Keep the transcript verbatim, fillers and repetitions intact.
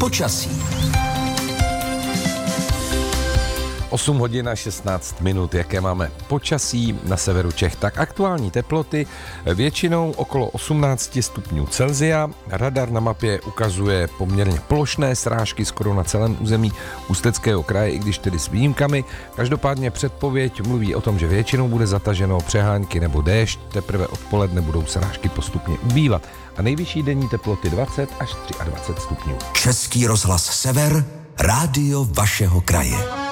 Počasí. osm hodin a šestnáct minut, jaké máme počasí na severu Čech. Tak aktuální teploty většinou okolo osmnáct stupňů Celsia. Radar na mapě ukazuje poměrně plošné srážky skoro na celém území Ústeckého kraje, i když tedy s výjimkami. Každopádně předpověď mluví o tom, že většinou bude zataženo přehánky nebo déšť, teprve odpoledne budou srážky postupně ubývat. A nejvyšší denní teploty dvacet až dvacet tři stupňů. Český rozhlas Sever, rádio vašeho kraje.